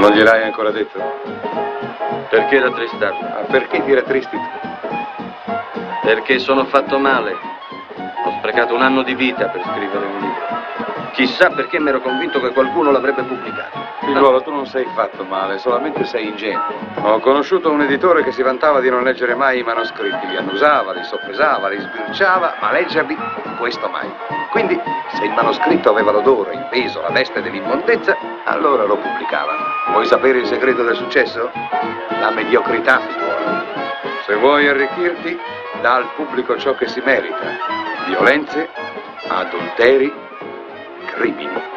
Non gliel'hai ancora detto? Perché rattristarlo? Ma perché ti rattristi tu? Perché sono fatto male. Ho sprecato un anno di vita per scrivere un libro. Chissà perché mi ero convinto che qualcuno l'avrebbe pubblicato. Figliuolo, tu non sei fatto male, solamente sei ingenuo. Ho conosciuto un editore che si vantava di non leggere mai i manoscritti. Li annusava, li soppesava, li sbirciava, ma leggerli, questo mai. Quindi, se il manoscritto aveva l'odore, il peso, la veste dell'immondezza, allora lo pubblicava. Vuoi sapere il segreto del successo? La mediocrità, figliuolo. Se vuoi arricchirti, dà al pubblico ciò che si merita. Violenze, adulteri, crimini.